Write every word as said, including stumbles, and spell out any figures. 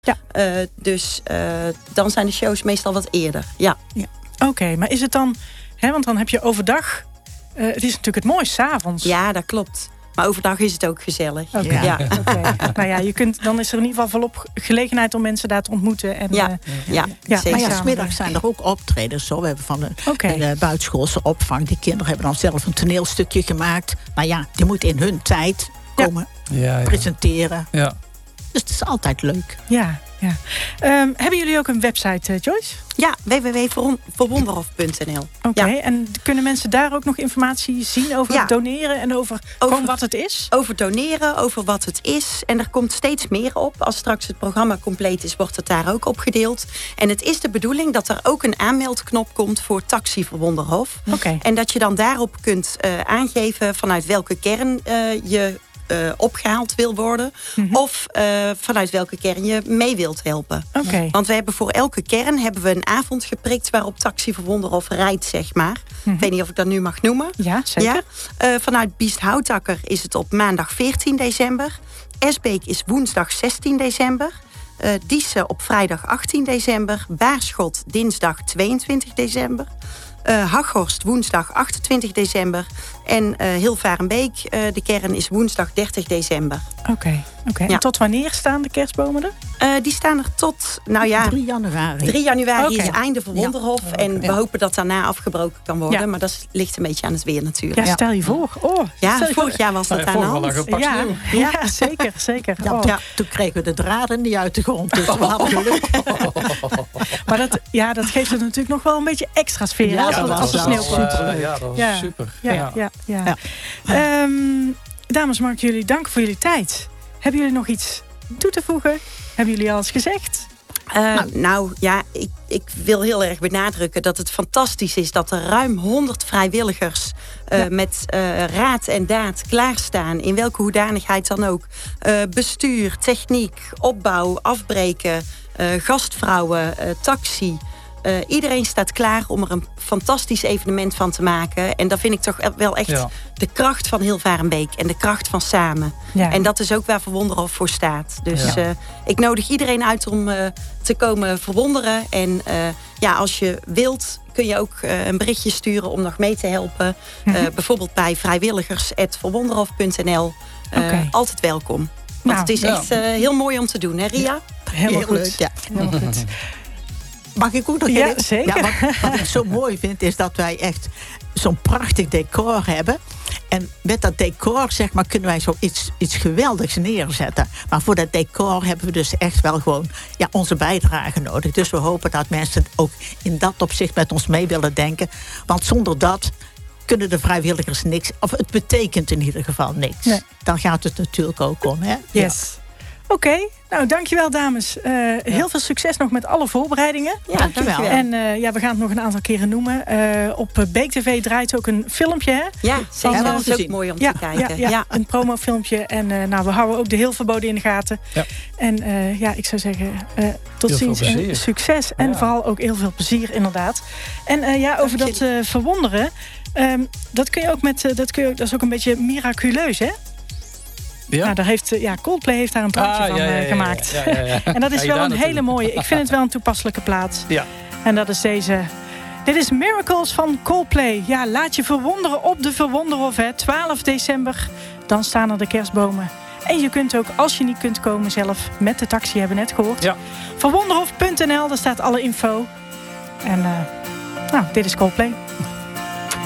Ja. Uh, dus uh, dan zijn de shows meestal wat eerder. Ja. ja. Oké, okay, maar is het dan... Hè, want dan heb je overdag... Uh, het is natuurlijk het mooiste 's avonds. Ja, dat klopt. Maar overdag is het ook gezellig. Okay. Ja. Ja. Okay. Nou ja, je kunt, dan is er in ieder geval volop gelegenheid om mensen daar te ontmoeten. En, ja, uh, ja, ja. zeker. Maar ja, 's middags zijn er ook optredens. Zo. We hebben van de, okay. de buitenschoolse opvang. Die kinderen hebben dan zelf een toneelstukje gemaakt. Maar ja, die moeten in hun tijd komen ja. Ja, presenteren. Ja. Dus het is altijd leuk. Ja, ja. Um, hebben jullie ook een website, uh, Joyce? Ja, w w w punt verwonderhof punt n l. Oké, okay, ja. En kunnen mensen daar ook nog informatie zien over ja. doneren en over, over gewoon wat het is? Over doneren, over wat het is. En er komt steeds meer op. Als straks het programma compleet is, wordt het daar ook opgedeeld. En het is de bedoeling dat er ook een aanmeldknop komt voor Taxi Verwonderhof. Okay. En dat je dan daarop kunt uh, aangeven vanuit welke kern uh, je Uh, opgehaald wil worden. Mm-hmm. Of uh, vanuit welke kern je mee wilt helpen. Okay. Want we hebben voor elke kern hebben we een avond geprikt waarop Taxi Verwonderhof rijdt, zeg maar. Mm-hmm. Ik weet niet of ik dat nu mag noemen. Ja, zeker. Ja? Uh, vanuit Biest-Houtakker is het op maandag veertien december. Esbeek is woensdag zestien december. Uh, Diesse op vrijdag achttien december. Baarschot dinsdag tweeëntwintig december. Uh, Haghorst woensdag achtentwintig december. En uh, Hilvarenbeek, uh, de kern is woensdag dertig december. Oké, okay, okay. ja. En tot wanneer staan de kerstbomen er? Uh, die staan er tot, nou ja... drie januari. drie januari okay. is einde van Wonderhof. Ja. En ja. we hopen dat daarna afgebroken kan worden. Ja. Maar dat ligt een beetje aan het weer natuurlijk. Ja, stel je voor. Oh, ja, je vorig jaar was dat ja, aan de hand. Ja, ja, zeker, zeker. Ja, oh. toen, toen kregen we de draden niet uit de grond. Dus we hadden geluk. Maar dat, ja, dat geeft het natuurlijk nog wel een beetje extra sfeer. Ja, als, dat als, als was de sneeuw komt. Uh, ja, dat was ja. super. Ja, ja, ja. ja. ja. Um, dames, mag ik jullie danken voor jullie tijd. Hebben jullie nog iets toe te voegen? Hebben jullie alles gezegd? Uh, nou. nou ja, ik, ik wil heel erg benadrukken dat het fantastisch is dat er ruim honderd vrijwilligers uh, ja. met uh, raad en daad klaarstaan. In welke hoedanigheid dan ook. Uh, bestuur, techniek, opbouw, afbreken, uh, gastvrouwen, uh, taxi. Uh, iedereen staat klaar om er een fantastisch evenement van te maken. En dat vind ik toch wel echt ja. de kracht van Hilvarenbeek. En de kracht van samen. Ja. En dat is ook waar Verwonderhof voor staat. Dus ja. uh, ik nodig iedereen uit om uh, te komen verwonderen. En uh, ja, als je wilt, kun je ook uh, een berichtje sturen om nog mee te helpen. Mm-hmm. Uh, bijvoorbeeld bij vrijwilligers at verwonderhof punt n l. Uh, okay. Altijd welkom. Want nou, het is ja. echt uh, heel mooi om te doen, hè Ria? Helemaal heel goed. Leuk, ja. Helemaal goed. Mag ik ook nog ja, even? zeker. Ja, wat, wat ik zo mooi vind, is dat wij echt zo'n prachtig decor hebben. En met dat decor, zeg maar, kunnen wij zo iets, iets geweldigs neerzetten. Maar voor dat decor hebben we dus echt wel gewoon ja, onze bijdrage nodig. Dus we hopen dat mensen ook in dat opzicht met ons mee willen denken. Want zonder dat kunnen de vrijwilligers niks. Of het betekent in ieder geval niks. Nee. Dan gaat het natuurlijk ook om, hè? Yes. Oké, okay. Nou dankjewel dames. Uh, ja. Heel veel succes nog met alle voorbereidingen. Ja, dankjewel. En uh, ja, we gaan het nog een aantal keren noemen. Uh, op Beek T V draait ook een filmpje, hè? Ja, zeker. Van, uh, dat is ook mooi om ja, te kijken. Ja, ja, ja. een promofilmpje. En uh, nou, we houden ook de heel verboden in de gaten. Ja. En uh, ja, ik zou zeggen, uh, tot heel ziens en succes. En ja. vooral ook heel veel plezier, inderdaad. En uh, ja, over dat uh, verwonderen. Um, dat kun je ook met, uh, dat, kun je, dat is ook een beetje miraculeus, hè? Ja. Nou, daar heeft, ja, Coldplay heeft daar een plaatje ah, van ja, ja, ja, gemaakt. Ja, ja, ja, ja. En dat is ja, wel een hele mooie. Ik vind het wel een toepasselijke plaat. Ja. En dat is deze. Dit is Miracles van Coldplay. Ja, laat je verwonderen op de Verwonderhof. Hè. twaalf december, dan staan er de kerstbomen. En je kunt ook, als je niet kunt komen zelf, met de taxi, hebben we net gehoord. Ja. verwonderhof punt n l, daar staat alle info. En uh, nou, dit is Coldplay.